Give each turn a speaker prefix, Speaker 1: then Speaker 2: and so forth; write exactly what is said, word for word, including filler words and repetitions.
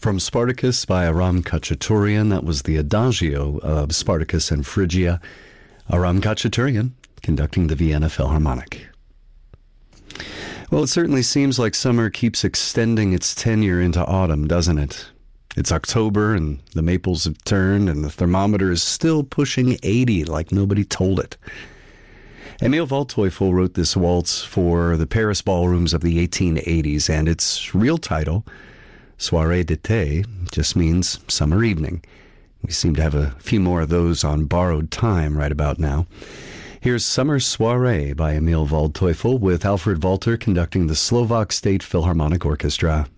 Speaker 1: From Spartacus by Aram Khachaturian, that was the Adagio of Spartacus and Phrygia. Aram Khachaturian conducting the Vienna Philharmonic. Well, it certainly seems like summer keeps extending its tenure into autumn, doesn't it? It's October and the maples have turned and the thermometer is still pushing eighty like nobody told it. Emil Waldteufel wrote this waltz for the Paris ballrooms of the eighteen eighties, and its real title, Soirée d'été, just means summer evening. We seem to have a few more of those on borrowed time right about now. Here's Summer Soirée by Emil Waldteufel with Alfred Walter conducting the Slovak State Philharmonic Orchestra.